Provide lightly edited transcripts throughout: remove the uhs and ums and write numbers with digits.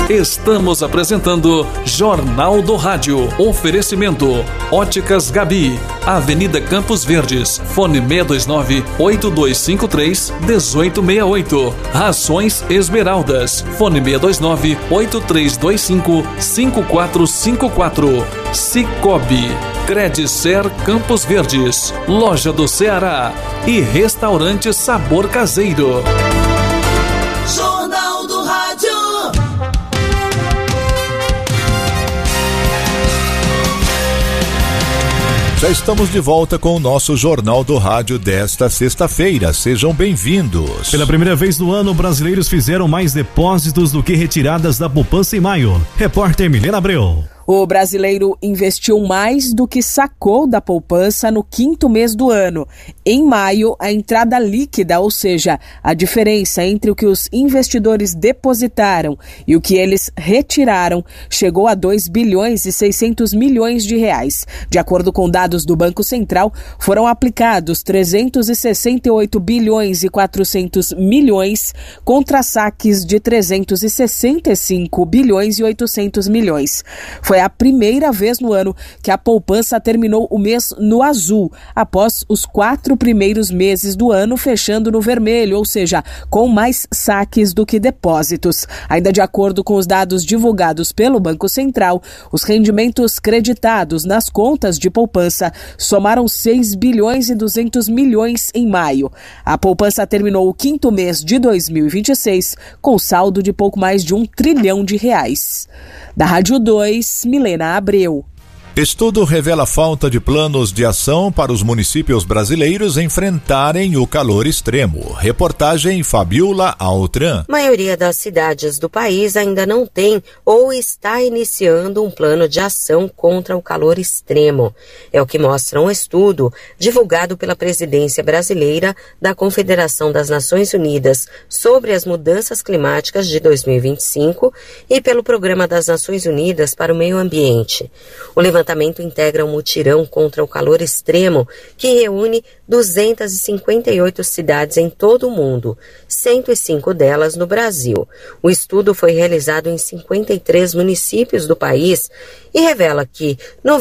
Estamos apresentando Jornal do Rádio. Oferecimento Óticas Gabi, Avenida Campos Verdes, fone 629-8253-1868. Rações Esmeraldas, fone 629-8325-5454. Cicobi, Credicer Campos Verdes, Loja do Ceará e Restaurante Sabor Caseiro. Jornal do Rádio. Já estamos de volta com o nosso Jornal do Rádio desta sexta-feira. Sejam bem-vindos. Pela primeira vez no ano, brasileiros fizeram mais depósitos do que retiradas da poupança em maio. Repórter Milena Abreu. O brasileiro investiu mais do que sacou da poupança no quinto mês do ano. Em maio, a entrada líquida, ou seja, a diferença entre o que os investidores depositaram e o que eles retiraram, chegou a 2 bilhões e 600 milhões de reais. De acordo com dados do Banco Central, foram aplicados 368 bilhões e 400 milhões contra saques de 365 bilhões e 800 milhões. Foi a primeira vez no ano que a poupança terminou o mês no azul, após os 4 primeiros meses do ano fechando no vermelho, ou seja, com mais saques do que depósitos. Ainda de acordo com os dados divulgados pelo Banco Central, os rendimentos creditados nas contas de poupança somaram 6 bilhões e 200 milhões em maio. A poupança terminou o quinto mês de 2026 com saldo de pouco mais de 1 trilhão de reais. Da Rádio 2, Milena Abreu. Estudo revela falta de planos de ação para os municípios brasileiros enfrentarem o calor extremo. Reportagem Fabiola Altran. A maioria das cidades do país ainda não tem ou está iniciando um plano de ação contra o calor extremo. É o que mostra um estudo divulgado pela presidência brasileira da Confederação das Nações Unidas sobre as Mudanças Climáticas de 2025 e pelo Programa das Nações Unidas para o Meio Ambiente. O levantamento integra um mutirão contra o calor extremo que reúne 258 cidades em todo o mundo, 105 delas no Brasil. O estudo foi realizado em 53 municípios do país e revela que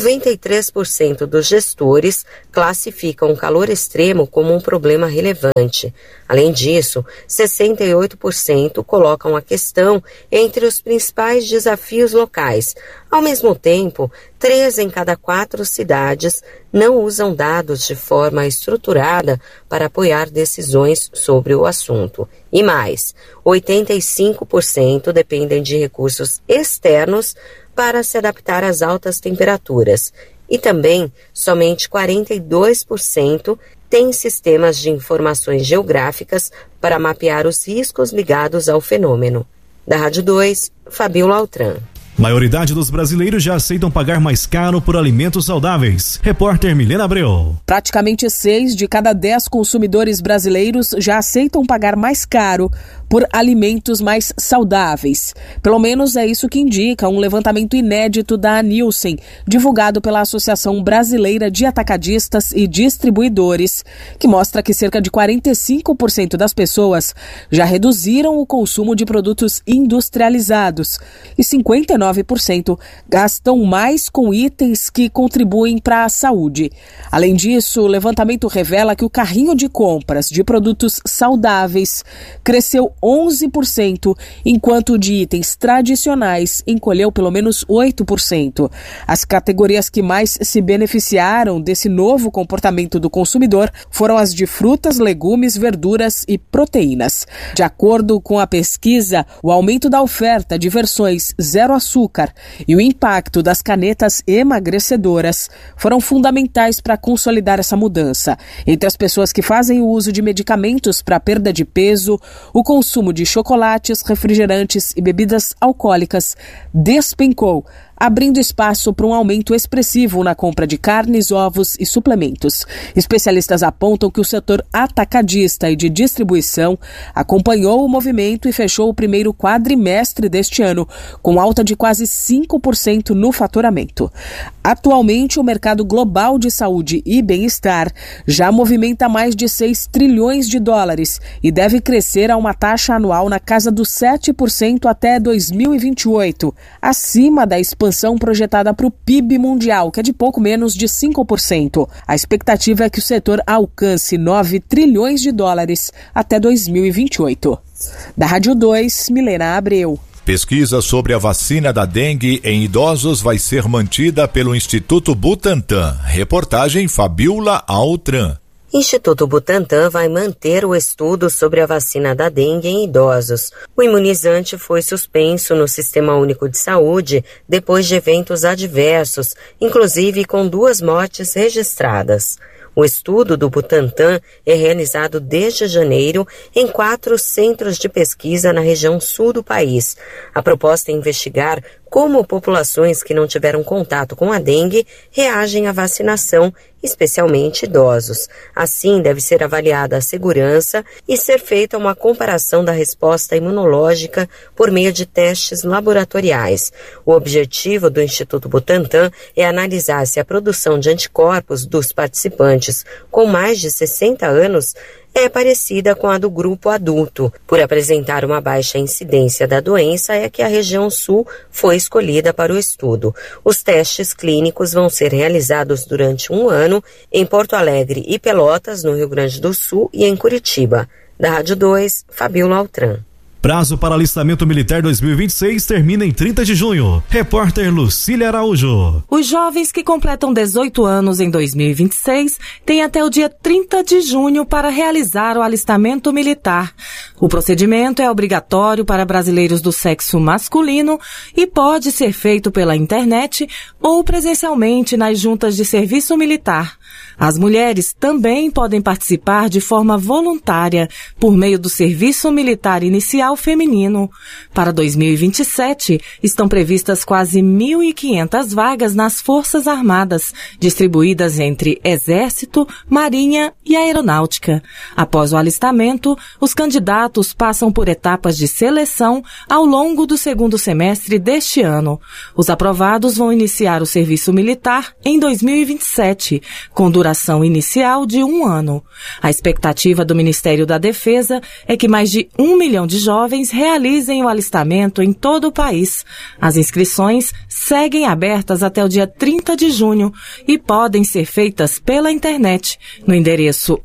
93% dos gestores classificam o calor extremo como um problema relevante. Além disso, 68% colocam a questão entre os principais desafios locais. Ao mesmo tempo, 3 em cada 4 cidades não usam dados de forma estruturada para apoiar decisões sobre o assunto. E mais, 85% dependem de recursos externos para se adaptar às altas temperaturas. E também, somente 42% têm sistemas de informações geográficas para mapear os riscos ligados ao fenômeno. Da Rádio 2, Fabiola Altran. Maioridade dos brasileiros já aceitam pagar mais caro por alimentos saudáveis. Repórter Milena Abreu. Praticamente 6 de cada 10 consumidores brasileiros já aceitam pagar mais caro por alimentos mais saudáveis. Pelo menos é isso que indica um levantamento inédito da Nielsen, divulgado pela Associação Brasileira de Atacadistas e Distribuidores, que mostra que cerca de 45% das pessoas já reduziram o consumo de produtos industrializados e 59% gastam mais com itens que contribuem para a saúde. Além disso, o levantamento revela que o carrinho de compras de produtos saudáveis cresceu 11%, enquanto o de itens tradicionais encolheu pelo menos 8%. As categorias que mais se beneficiaram desse novo comportamento do consumidor foram as de frutas, legumes, verduras e proteínas. De acordo com a pesquisa, o aumento da oferta de versões zero açúcar e o impacto das canetas emagrecedoras foram fundamentais para consolidar essa mudança. Entre as pessoas que fazem o uso de medicamentos para perda de peso, o consumo de chocolates, refrigerantes e bebidas alcoólicas despencou, abrindo espaço para um aumento expressivo na compra de carnes, ovos e suplementos. Especialistas apontam que o setor atacadista e de distribuição acompanhou o movimento e fechou o primeiro quadrimestre deste ano, com alta de quase 5% no faturamento. Atualmente, o mercado global de saúde e bem-estar já movimenta mais de 6 trilhões de dólares e deve crescer a uma taxa anual na casa dos 7% até 2028, acima da expansão projetada para o PIB mundial, que é de pouco menos de 5%. A expectativa é que o setor alcance 9 trilhões de dólares até 2028. Da Rádio 2, Milena Abreu. Pesquisa sobre a vacina da dengue em idosos vai ser mantida pelo Instituto Butantan. Reportagem Fabiola Altran. Instituto Butantan vai manter o estudo sobre a vacina da dengue em idosos. O imunizante foi suspenso no Sistema Único de Saúde depois de eventos adversos, inclusive com 2 mortes registradas. O estudo do Butantan é realizado desde janeiro em 4 centros de pesquisa na região sul do país. A proposta é investigar como populações que não tiveram contato com a dengue reagem à vacinação, especialmente idosos. Assim, deve ser avaliada a segurança e ser feita uma comparação da resposta imunológica por meio de testes laboratoriais. O objetivo do Instituto Butantan é analisar se a produção de anticorpos dos participantes com mais de 60 anos é parecida com a do grupo adulto. Por apresentar uma baixa incidência da doença, é que a região sul foi escolhida para o estudo. Os testes clínicos vão ser realizados durante 1 ano em Porto Alegre e Pelotas, no Rio Grande do Sul, e em Curitiba. Da Rádio 2, Fabiola Altran. Prazo para alistamento militar 2026 termina em 30 de junho. Repórter Lucília Araújo. Os jovens que completam 18 anos em 2026 têm até o dia 30 de junho para realizar o alistamento militar. O procedimento é obrigatório para brasileiros do sexo masculino e pode ser feito pela internet ou presencialmente nas juntas de serviço militar. As mulheres também podem participar de forma voluntária por meio do Serviço Militar Inicial Feminino. Para 2027, estão previstas quase 1.500 vagas nas Forças Armadas, distribuídas entre Exército, Marinha e Aeronáutica. Após o alistamento, os candidatos passam por etapas de seleção ao longo do 2º semestre deste ano. Os aprovados vão iniciar o serviço militar em 2027, com duração inicial de 1 ano. A expectativa do Ministério da Defesa é que mais de 1 milhão de jovens realizem o alistamento em todo o país. As inscrições seguem abertas até o dia 30 de junho e podem ser feitas pela internet no endereço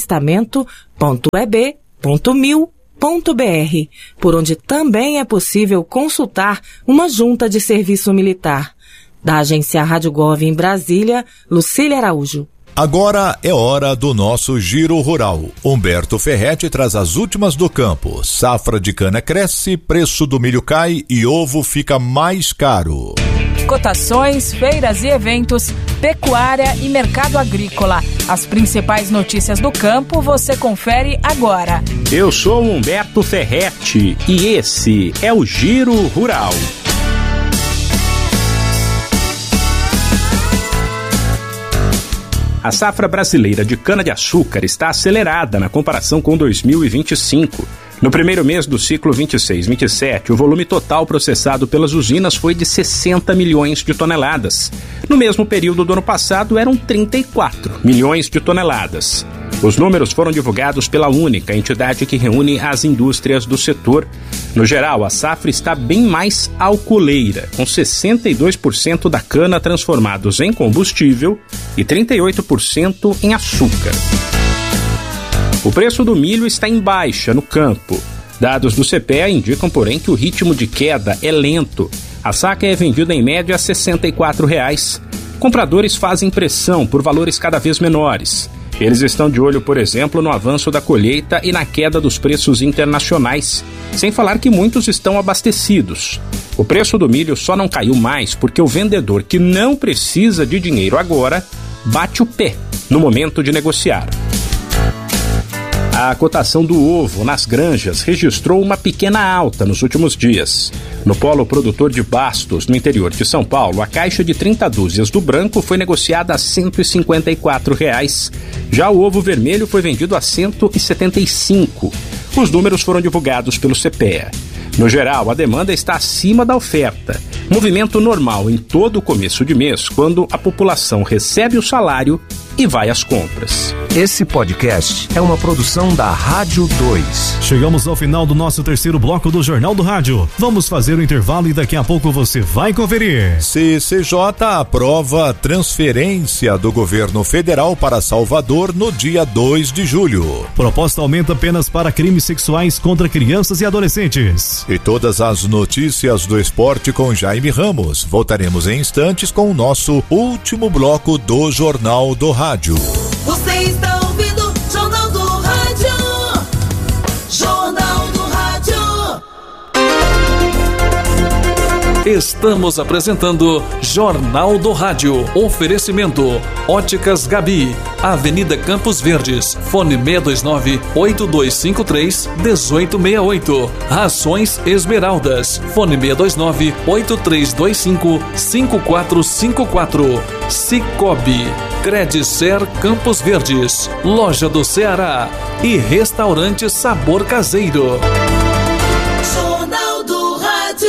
alistamento.eb.mil.br, por onde também é possível consultar uma junta de serviço militar. Da agência Rádio Gov em Brasília, Lucília Araújo. Agora é hora do nosso Giro Rural. Humberto Ferretti traz as últimas do campo. Safra de cana cresce, preço do milho cai e ovo fica mais caro. Cotações, feiras e eventos, pecuária e mercado agrícola. As principais notícias do campo você confere agora. Eu sou Humberto Ferretti e esse é o Giro Rural. A safra brasileira de cana-de-açúcar está acelerada na comparação com 2025. No primeiro mês do ciclo 26-27, o volume total processado pelas usinas foi de 60 milhões de toneladas. No mesmo período do ano passado, eram 34 milhões de toneladas. Os números foram divulgados pela única entidade que reúne as indústrias do setor. No geral, a safra está bem mais alcooleira, com 62% da cana transformados em combustível e 38% em açúcar. O preço do milho está em baixa no campo. Dados do CPEA indicam, porém, que o ritmo de queda é lento. A saca é vendida em média a R$ 64,00. Compradores fazem pressão por valores cada vez menores. Eles estão de olho, por exemplo, no avanço da colheita e na queda dos preços internacionais, sem falar que muitos estão abastecidos. O preço do milho só não caiu mais porque o vendedor que não precisa de dinheiro agora bate o pé no momento de negociar. A cotação do ovo nas granjas registrou uma pequena alta nos últimos dias. No polo produtor de Bastos, no interior de São Paulo, a caixa de 30 dúzias do branco foi negociada a R$ 154. Já o ovo vermelho foi vendido a R$ 175. Os números foram divulgados pelo CPEA. No geral, a demanda está acima da oferta. Movimento normal em todo o começo de mês, quando a população recebe o salário e vai às compras. Esse podcast é uma produção da Rádio 2. Chegamos ao final do nosso terceiro bloco do Jornal do Rádio. Vamos fazer o intervalo e daqui a pouco você vai conferir. CCJ aprova a transferência do governo federal para Salvador no dia 2 de julho. Proposta aumenta penas para crimes sexuais contra crianças e adolescentes. E todas as notícias do esporte com Jaime Ramos. Voltaremos em instantes com o nosso último bloco do Jornal do Rádio. Você está ouvindo Jornal do Rádio. Jornal do Rádio. Estamos apresentando Jornal do Rádio. Oferecimento Óticas Gabi, Avenida Campos Verdes, fone 629-8253-1868. Rações Esmeraldas, fone 629-8325-5454. Cicobi, Credicer Campos Verdes, Loja do Ceará e Restaurante Sabor Caseiro. Jornal do Rádio.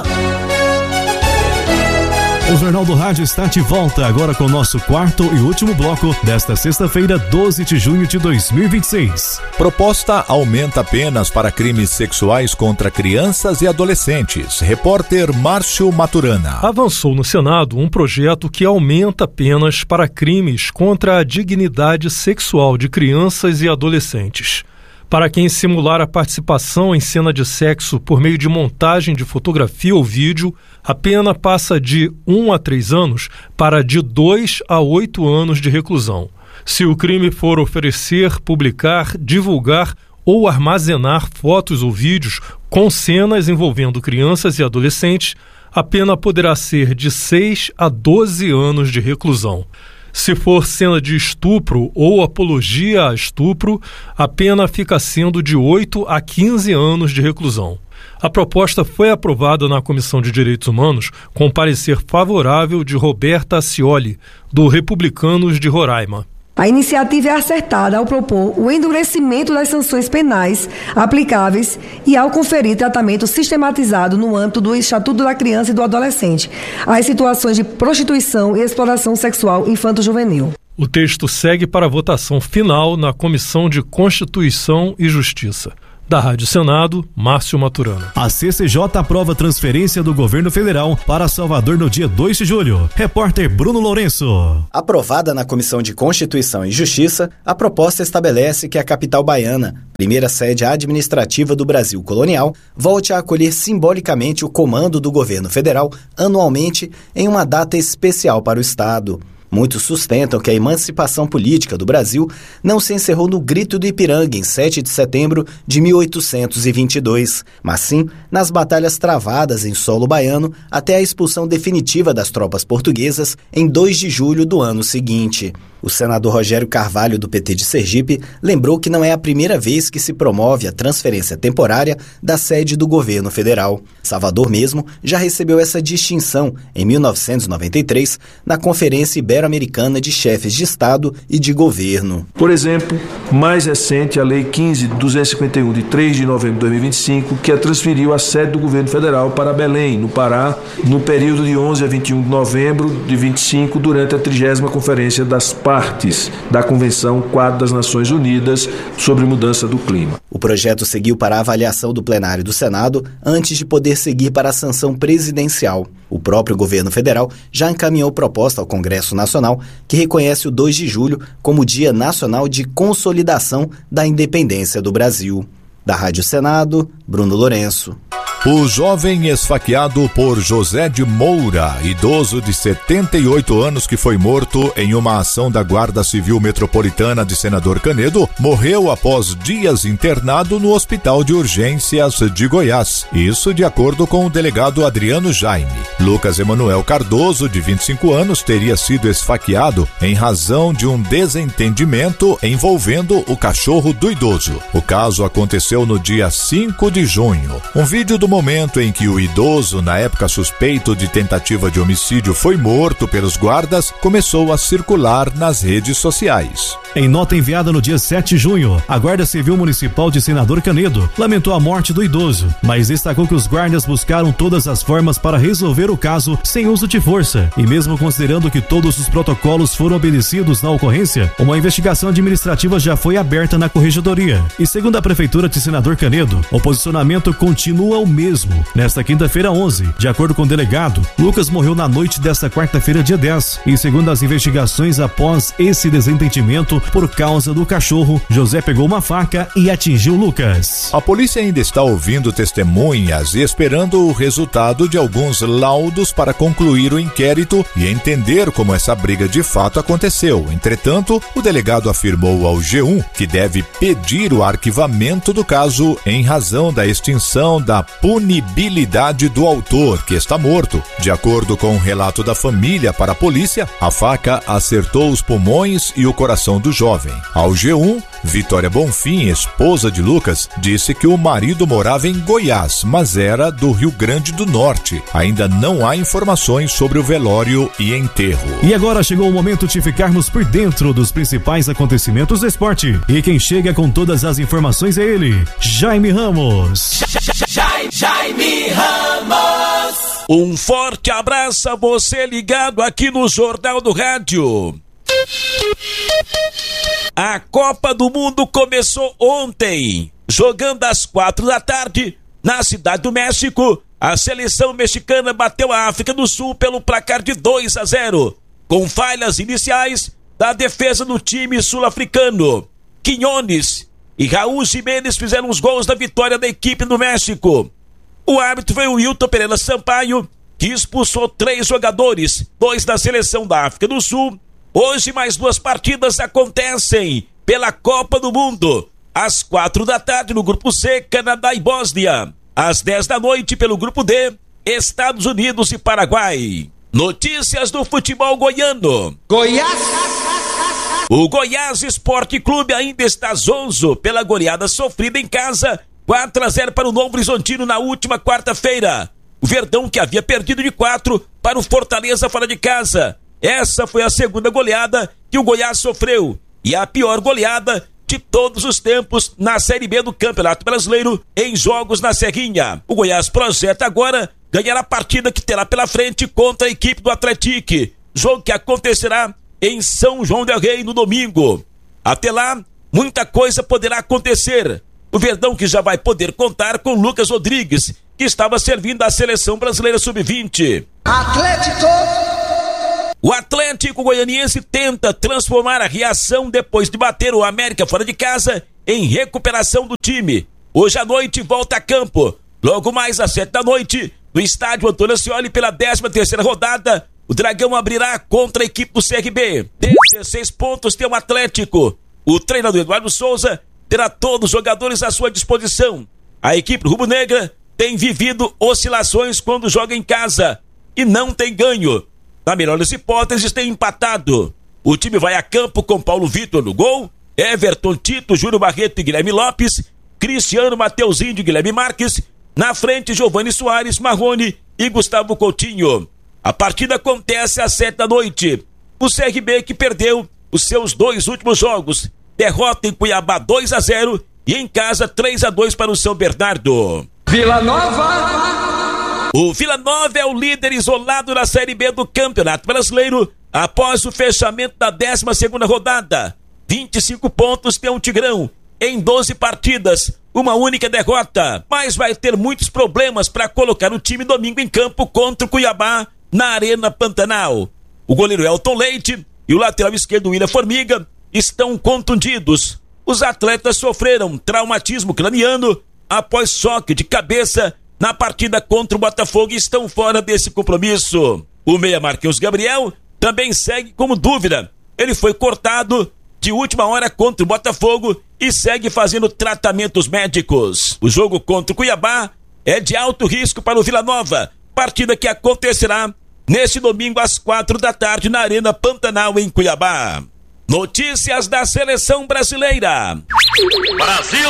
O Jornal do Rádio está de volta agora com o nosso quarto e último bloco desta sexta-feira, 12 de junho de 2026. Proposta aumenta penas para crimes sexuais contra crianças e adolescentes. Repórter Márcio Maturana. Avançou no Senado um projeto que aumenta penas para crimes contra a dignidade sexual de crianças e adolescentes. Para quem simular a participação em cena de sexo por meio de montagem de fotografia ou vídeo, a pena passa de 1 a 3 anos para de 2 a 8 anos de reclusão. Se o crime for oferecer, publicar, divulgar ou armazenar fotos ou vídeos com cenas envolvendo crianças e adolescentes, a pena poderá ser de 6 a 12 anos de reclusão. Se for cena de estupro ou apologia a estupro, a pena fica sendo de 8 a 15 anos de reclusão. A proposta foi aprovada na Comissão de Direitos Humanos com parecer favorável de Roberta Acioli, do Republicanos de Roraima. A iniciativa é acertada ao propor o endurecimento das sanções penais aplicáveis e ao conferir tratamento sistematizado no âmbito do Estatuto da Criança e do Adolescente às situações de prostituição e exploração sexual infanto-juvenil. O texto segue para a votação final na Comissão de Constituição e Justiça. Da Rádio Senado, Márcio Maturana. A CCJ aprova a transferência do governo federal para Salvador no dia 2 de julho. Repórter Bruno Lourenço. Aprovada na Comissão de Constituição e Justiça, a proposta estabelece que a capital baiana, primeira sede administrativa do Brasil colonial, volte a acolher simbolicamente o comando do governo federal anualmente em uma data especial para o Estado. Muitos sustentam que a emancipação política do Brasil não se encerrou no Grito do Ipiranga em 7 de setembro de 1822, mas sim nas batalhas travadas em solo baiano até a expulsão definitiva das tropas portuguesas em 2 de julho do ano seguinte. O senador Rogério Carvalho, do PT de Sergipe, lembrou que não é a primeira vez que se promove a transferência temporária da sede do governo federal. Salvador mesmo já recebeu essa distinção em 1993 na Conferência Ibero-Americana de Chefes de Estado e de Governo. Por exemplo, mais recente, a Lei 15.251, de 3 de novembro de 2025, que transferiu a sede do governo federal para Belém, no Pará, no período de 11 a 21 de novembro de 25, durante a 30ª Conferência das Partes da Convenção Quadro das Nações Unidas sobre Mudança do Clima. O projeto seguiu para a avaliação do plenário do Senado antes de poder seguir para a sanção presidencial. O próprio governo federal já encaminhou proposta ao Congresso Nacional que reconhece o 2 de julho como Dia Nacional de Consolidação da Independência do Brasil. Da Rádio Senado, Bruno Lourenço. O jovem esfaqueado por José de Moura, idoso de 78 anos que foi morto em uma ação da Guarda Civil Metropolitana de Senador Canedo, morreu após dias internado no Hospital de Urgências de Goiás. Isso de acordo com o delegado Adriano Jaime. Lucas Emanuel Cardoso, de 25 anos, teria sido esfaqueado em razão de um desentendimento envolvendo o cachorro do idoso. O caso aconteceu no dia 5 de junho. Um vídeo do momento em que o idoso, na época suspeito de tentativa de homicídio, foi morto pelos guardas, começou a circular nas redes sociais. Em nota enviada no dia 7 de junho, a Guarda Civil Municipal de Senador Canedo lamentou a morte do idoso, mas destacou que os guardas buscaram todas as formas para resolver o caso sem uso de força. E mesmo considerando que todos os protocolos foram obedecidos na ocorrência, uma investigação administrativa já foi aberta na corregedoria. E segundo a Prefeitura de Senador Canedo, o posicionamento continua o mesmo. Nesta quinta-feira 11, de acordo com o delegado, Lucas morreu na noite desta quarta-feira, dia 10. E segundo as investigações, após esse desentendimento por causa do cachorro, José pegou uma faca e atingiu Lucas. A polícia ainda está ouvindo testemunhas e esperando o resultado de alguns laudos para concluir o inquérito e entender como essa briga de fato aconteceu. Entretanto, o delegado afirmou ao G1 que deve pedir o arquivamento do caso em razão da extinção da punibilidade do autor, que está morto. De acordo com o relato da família para a polícia, a faca acertou os pulmões e o coração do jovem. Ao G1, Vitória Bonfim, esposa de Lucas, disse que o marido morava em Goiás, mas era do Rio Grande do Norte. Ainda não há informações sobre o velório e enterro. E agora chegou o momento de ficarmos por dentro dos principais acontecimentos do esporte. E quem chega com todas as informações é ele, Jaime Ramos. Jaime Ramos. Um forte abraço a você ligado aqui no Jornal do Rádio. A Copa do Mundo começou ontem. Jogando às 4 da tarde, na Cidade do México, a seleção mexicana bateu a África do Sul pelo placar de 2-0, com falhas iniciais da defesa do time sul-africano. Quiñones e Raul Jiménez fizeram os gols da vitória da equipe do México. O árbitro foi o Wilton Pereira Sampaio, que expulsou 3 jogadores, 2 da seleção da África do Sul. Hoje mais 2 partidas acontecem pela Copa do Mundo. Às 4 da tarde no grupo C, Canadá e Bósnia. Às 10 da noite pelo grupo D, Estados Unidos e Paraguai. Notícias do futebol goiano. Goiás. O Goiás Esporte Clube ainda está zonzo pela goleada sofrida em casa, 4-0 para o Novo Horizontino na última quarta-feira. O Verdão, que havia perdido de 4 para o Fortaleza fora de casa. Essa foi a segunda goleada que o Goiás sofreu e a pior goleada de todos os tempos na Série B do Campeonato Brasileiro em jogos na Serrinha. O Goiás projeta agora ganhar a partida que terá pela frente contra a equipe do Atlético, jogo que acontecerá em São João del Rei no domingo. Até lá, muita coisa poderá acontecer. O Verdão, que já vai poder contar com Lucas Rodrigues, que estava servindo a seleção brasileira sub-20. O Atlético Goianiense tenta transformar a reação depois de bater o América fora de casa em recuperação do time. Hoje à noite volta a campo. Logo mais às 7 da noite, no estádio Antônio Ascioli, pela 13ª rodada, o Dragão abrirá contra a equipe do CRB. 16 pontos tem o Atlético. O treinador Eduardo Souza terá todos os jogadores à sua disposição. A equipe rubro-negra tem vivido oscilações quando joga em casa e não tem ganho. Na melhor das hipóteses, tem empatado. O time vai a campo com Paulo Vitor no gol, Everton, Tito, Júlio Barreto e Guilherme Lopes, Cristiano, Mateuzinho e Guilherme Marques, na frente Giovani Soares, Marrone e Gustavo Coutinho. A partida acontece às 7 da noite. O CRB, que perdeu os seus 2 últimos jogos, derrota em Cuiabá 2-0 e em casa 3-2 para o São Bernardo. Vila Nova. O Vila Nova é o líder isolado na Série B do Campeonato Brasileiro após o fechamento da 12ª rodada. 25 pontos tem o Tigrão em 12 partidas, uma única derrota, mas vai ter muitos problemas para colocar o time domingo em campo contra o Cuiabá na Arena Pantanal. O goleiro Elton Leite e o lateral esquerdo William Formiga estão contundidos. Os atletas sofreram traumatismo craniano após choque de cabeça na partida contra o Botafogo e estão fora desse compromisso. O meia Marquinhos Gabriel também segue como dúvida. Ele foi cortado de última hora contra o Botafogo e segue fazendo tratamentos médicos. O jogo contra o Cuiabá é de alto risco para o Vila Nova, partida que acontecerá neste domingo às 4h na Arena Pantanal em Cuiabá. Notícias da Seleção Brasileira. Brasil!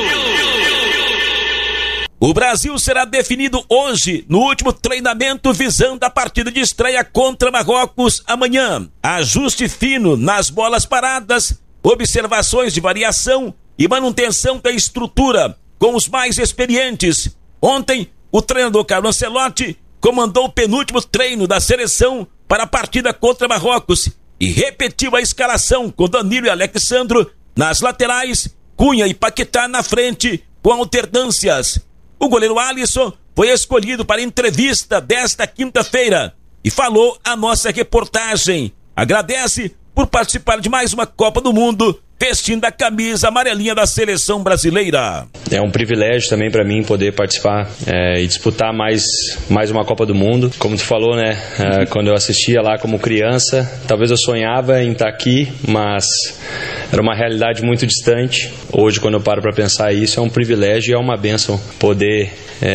O Brasil será definido hoje no último treinamento visando a partida de estreia contra Marrocos amanhã. Ajuste fino nas bolas paradas, observações de variação e manutenção da estrutura com os mais experientes. Ontem, o treinador Carlo Ancelotti comandou o penúltimo treino da seleção para a partida contra Marrocos e repetiu a escalação com Danilo e Alexandro nas laterais, Cunha e Paquetá na frente com alternâncias. O goleiro Alisson foi escolhido para a entrevista desta quinta-feira e falou a nossa reportagem. Agradece por participar de mais uma Copa do Mundo vestindo a camisa amarelinha da seleção brasileira. É um privilégio também para mim poder participar e disputar mais uma Copa do Mundo. Como tu falou, né? Quando eu assistia lá como criança, talvez eu sonhava em estar aqui, mas era uma realidade muito distante. Hoje, quando eu paro para pensar isso, é um privilégio e é uma bênção poder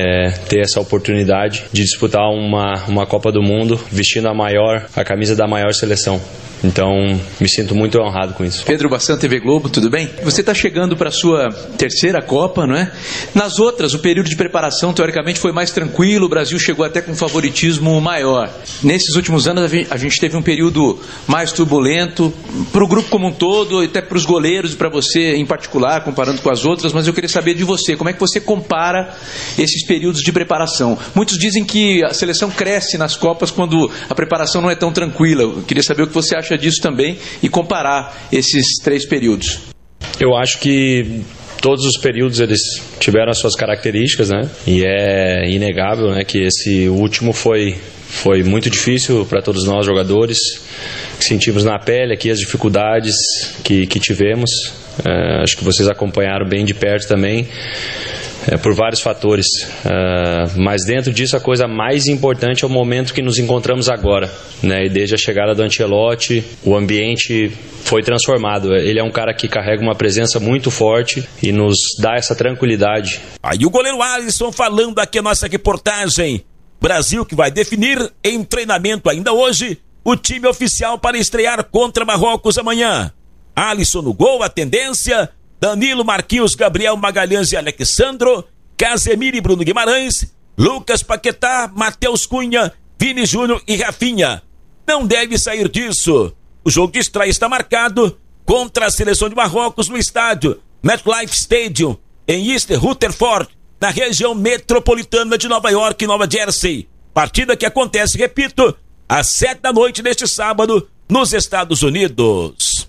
ter essa oportunidade de disputar uma Copa do Mundo vestindo a camisa da maior seleção. Então, me sinto muito honrado com isso. Pedro Bassan, TV Globo, tudo bem? Você está chegando para a sua terceira Copa, não é? Nas outras, o período de preparação, teoricamente, foi mais tranquilo, o Brasil chegou até com um favoritismo maior. Nesses últimos anos, a gente teve um período mais turbulento, para o grupo como um todo, até para os goleiros e para você em particular, comparando com as outras, mas eu queria saber de você, como é que você compara esses períodos de preparação? Muitos dizem que a seleção cresce nas Copas quando a preparação não é tão tranquila. Eu queria saber o que você acha disso também e comparar esses 3 períodos. Eu acho que todos os períodos eles tiveram as suas características, né? E é inegável, né, que esse último foi muito difícil para todos nós jogadores. Sentimos na pele aqui as dificuldades que tivemos. Acho que vocês acompanharam bem de perto também. Por vários fatores, mas dentro disso a coisa mais importante é o momento que nos encontramos agora, né? E desde a chegada do Ancelotti o ambiente foi transformado. Ele é um cara que carrega uma presença muito forte e nos dá essa tranquilidade. Aí o goleiro Alisson falando aqui a nossa reportagem. Brasil que vai definir em treinamento ainda hoje o time oficial para estrear contra Marrocos amanhã. Alisson no gol, a tendência... Danilo, Marquinhos, Gabriel, Magalhães e Alexandro, Casemiro e Bruno Guimarães, Lucas Paquetá, Matheus Cunha, Vini Júnior e Rafinha. Não deve sair disso. O jogo de estreia está marcado contra a seleção de Marrocos no estádio MetLife Stadium, em East Rutherford, na região metropolitana de Nova York e Nova Jersey. Partida que acontece, repito, às 7h neste sábado, nos Estados Unidos.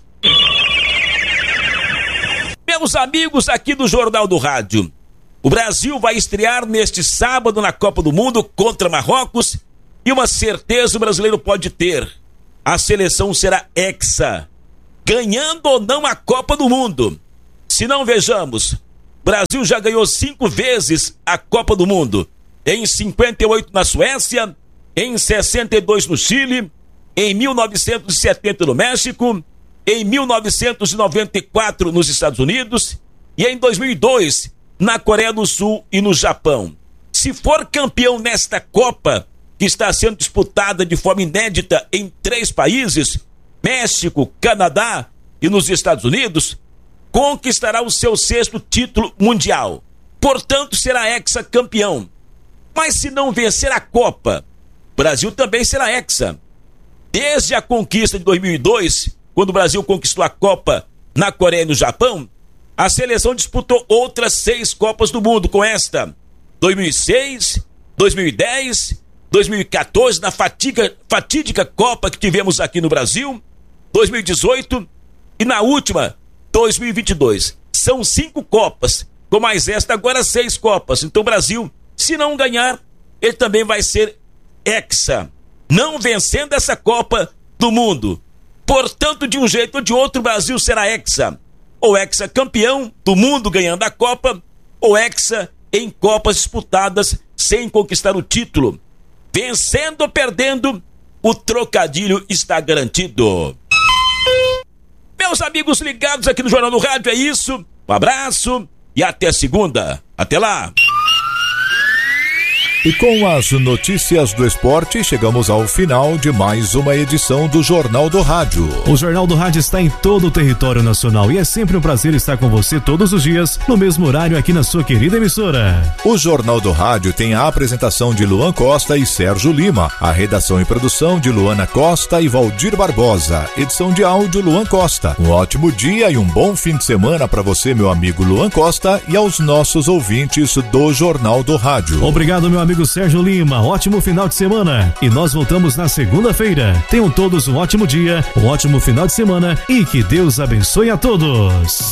Meus amigos aqui do Jornal do Rádio, o Brasil vai estrear neste sábado na Copa do Mundo contra Marrocos e uma certeza o brasileiro pode ter: a seleção será hexa, ganhando ou não a Copa do Mundo. Se não, vejamos, o Brasil já ganhou 5 vezes a Copa do Mundo, em 58 na Suécia, em 62 no Chile, em 1970 no México, em 1994 nos Estados Unidos e em 2002 na Coreia do Sul e no Japão. Se for campeão nesta Copa, que está sendo disputada de forma inédita em 3 países, México, Canadá e nos Estados Unidos, conquistará o seu 6º título mundial. Portanto, será hexacampeão. Mas se não vencer a Copa, o Brasil também será hexa. Desde a conquista de 2002, quando o Brasil conquistou a Copa na Coreia e no Japão, a seleção disputou outras 6 Copas do Mundo com esta: 2006, 2010, 2014, na fatídica Copa que tivemos aqui no Brasil, 2018 e na última, 2022. São 5 Copas, com mais esta agora 6 Copas. Então o Brasil, se não ganhar, ele também vai ser hexa, não vencendo essa Copa do Mundo. Portanto, de um jeito ou de outro, o Brasil será hexa. Ou hexa campeão do mundo ganhando a Copa, ou hexa em Copas disputadas sem conquistar o título. Vencendo ou perdendo, o trocadilho está garantido. Meus amigos ligados aqui no Jornal do Rádio, é isso. Um abraço e até segunda. Até lá. E com as notícias do esporte, chegamos ao final de mais uma edição do Jornal do Rádio. O Jornal do Rádio está em todo o território nacional e é sempre um prazer estar com você todos os dias, no mesmo horário aqui na sua querida emissora. O Jornal do Rádio tem a apresentação de Luan Costa e Sérgio Lima, a redação e produção de Luana Costa e Valdir Barbosa, edição de áudio Luan Costa. Um ótimo dia e um bom fim de semana para você, meu amigo Luan Costa, e aos nossos ouvintes do Jornal do Rádio. Obrigado, meu amigo Sérgio Lima, ótimo final de semana e nós voltamos na segunda-feira. Tenham todos um ótimo dia, um ótimo final de semana e que Deus abençoe a todos.